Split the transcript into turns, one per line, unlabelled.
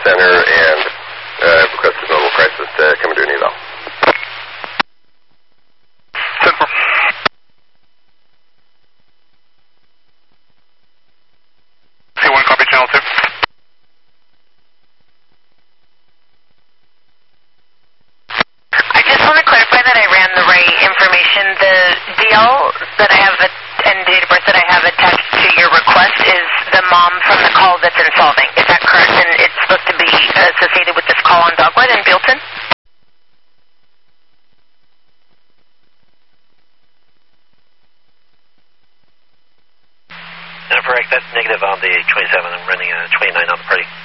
center and requested Mobile Crisis to come and do an eval.
10-4. C1, copy channel 2.
I just want to clarify that I ran the right information. The DL that I have and date of birth that I have attached to your request is the mom from the call that's insolving. Is that correct? And it's supposed to be associated with this call on Dogwood in Bealton?
Correct, that's negative on the 27. I'm running a 29 on the party.